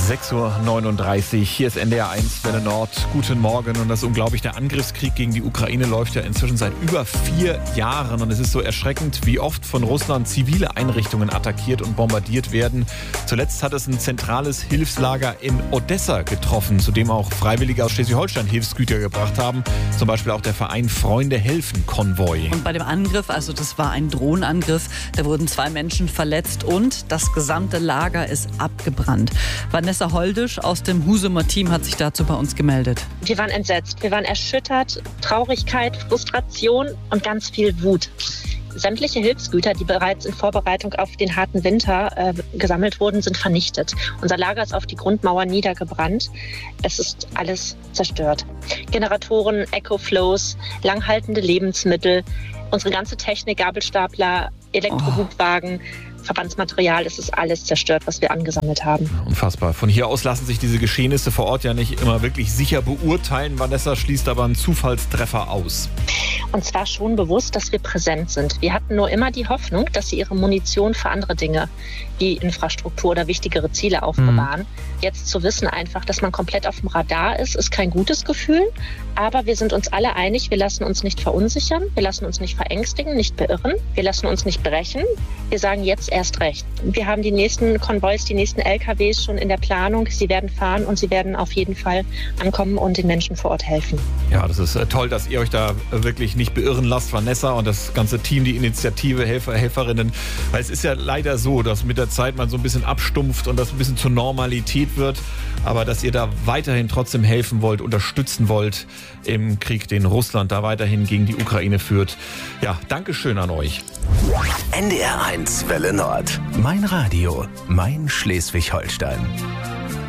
6:39 Uhr, hier ist NDR 1 Welle Nord. Guten Morgen. Und das unglaublich, der Angriffskrieg gegen die Ukraine läuft ja inzwischen seit über 4 Jahren. Und es ist so erschreckend, wie oft von Russland zivile Einrichtungen attackiert und bombardiert werden. Zuletzt hat es ein zentrales Hilfslager in Odessa getroffen, zu dem auch Freiwillige aus Schleswig-Holstein Hilfsgüter gebracht haben. Zum Beispiel auch der Verein Freunde helfen Konvoi. Und bei dem Angriff, also das war ein Drohnenangriff, da wurden 2 Menschen verletzt und das gesamte Lager ist abgebrannt. Vanessa Holdisch aus dem Husumer Team hat sich dazu bei uns gemeldet. Wir waren entsetzt, wir waren erschüttert, Traurigkeit, Frustration und ganz viel Wut. Sämtliche Hilfsgüter, die bereits in Vorbereitung auf den harten Winter gesammelt wurden, sind vernichtet. Unser Lager ist auf die Grundmauer niedergebrannt. Es ist alles zerstört. Generatoren, Ecoflows, langhaltende Lebensmittel, unsere ganze Technik, Gabelstapler, Elektrohubwagen, Verbandsmaterial, es ist alles zerstört, was wir angesammelt haben. Unfassbar. Von hier aus lassen sich diese Geschehnisse vor Ort ja nicht immer wirklich sicher beurteilen. Vanessa schließt aber einen Zufallstreffer aus. Und zwar schon bewusst, dass wir präsent sind. Wir hatten nur immer die Hoffnung, dass sie ihre Munition für andere Dinge, wie Infrastruktur oder wichtigere Ziele aufbewahren. Jetzt zu wissen einfach, dass man komplett auf dem Radar ist kein gutes Gefühl. Aber wir sind uns alle einig, wir lassen uns nicht verunsichern, wir lassen uns nicht verängstigen, nicht beirren, wir lassen uns nicht brechen. Wir sagen jetzt erst recht. Wir haben die nächsten Konvois, die nächsten LKWs schon in der Planung. Sie werden fahren und sie werden auf jeden Fall ankommen und den Menschen vor Ort helfen. Ja, das ist toll, dass ihr euch da wirklich nicht beirren lasst, Vanessa und das ganze Team, die Initiative, Helfer, Helferinnen. Weil es ist ja leider so, dass mit der Zeit man so ein bisschen abstumpft und das ein bisschen zur Normalität wird. Aber dass ihr da weiterhin trotzdem helfen wollt, unterstützen wollt im Krieg, den Russland da weiterhin gegen die Ukraine führt. Ja, Dankeschön an euch. NDR 1 Welle Nord. Mein Radio, mein Schleswig-Holstein.